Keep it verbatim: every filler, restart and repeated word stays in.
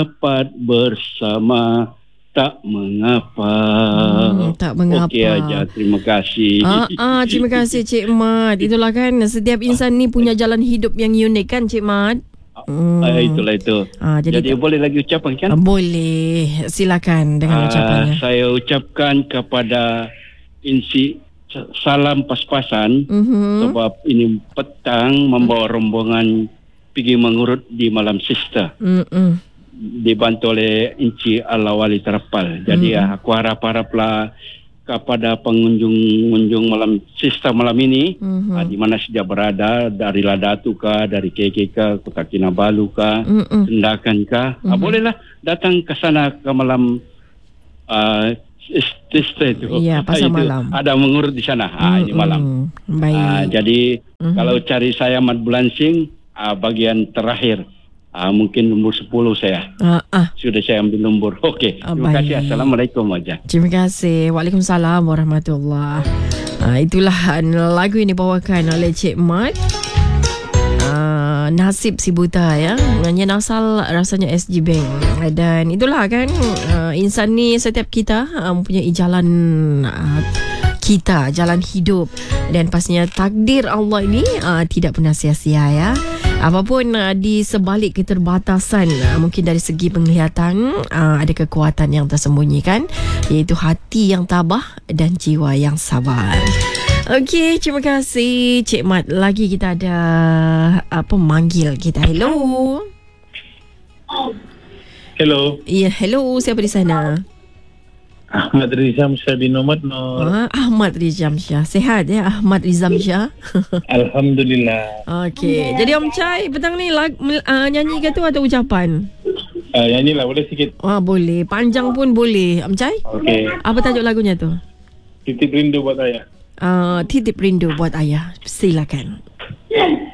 dapat bersama, tak mengapa. Hmm, tak mengapa. Okey aja, terima kasih. Ah, ah, terima kasih Cik Mat. Itulah kan, setiap insan ni punya jalan hidup yang unik kan Cik Mat. Hmm. Ah, itulah itu. Ah, jadi jadi boleh lagi ucapan kan? Ah, boleh. Silakan dengan Ah, ucapannya. saya ucapkan kepada Insi salam pas-pasan, Mm-hmm. sebab ini petang membawa rombongan pergi mengurut di Malam Sister. Mm-mm. Dibantu oleh Inci Alawali Terapal. Jadi Mm-mm. ya, aku harap-haraplah kepada pengunjung-unjung Malam Sister malam ini, Mm-hmm. uh, di mana saja berada, dari Ladatu kah, dari K K kah, Kota Kinabalu kah, Mm-mm. Sendakan kah, Mm-hmm. uh, bolehlah datang ke sana ke Malam uh, Sister itu. Ya, pasar Itu malam. ada mengurut di sana. Ah, ini malam. Baik. Uh, jadi Mm-hmm. kalau cari saya Mat Bulansing, uh, bagian terakhir. Uh, mungkin nombor sepuluh saya. Ah, ah. Sudah saya ambil nombor. Okey. Ah, Terima baik. kasih. Assalamualaikum wajah. Terima kasih. Waalaikumsalam warahmatullahi. Ah, itulah lagu yang dibawakan oleh Cik Mat. Ah, Nasib Si Buta ya. Yang asal rasanya S G Bank. Dan itulah kan, ah, insan ni setiap kita ah, mempunyai jalan ah, kita, jalan hidup, dan pastinya takdir Allah ini uh, tidak pernah sia-sia ya. Apapun uh, di sebalik keterbatasan, uh, mungkin dari segi penglihatan uh, ada kekuatan yang tersembunyi kan, iaitu hati yang tabah dan jiwa yang sabar. Okey, terima kasih Cik Mat. Lagi kita ada uh, pemanggil kita. Hello. Hello. Ya, yeah, hello. Siapa di sana? Ahmad Rizam Syah bin Nomad Nur. Ah, Ahmad Rizam Syah. Sehat ya Ahmad Rizam Syah? Alhamdulillah. Okey. Jadi Om Chai petang ni lag, uh, nyanyi ke tu atau ucapan? Uh, nyanyilah boleh sikit. Wah, boleh. Panjang pun boleh. Om Chai? Okey. Apa tajuk lagunya tu? Titip rindu buat ayah. Uh, Titip Rindu Buat Ayah. Silakan.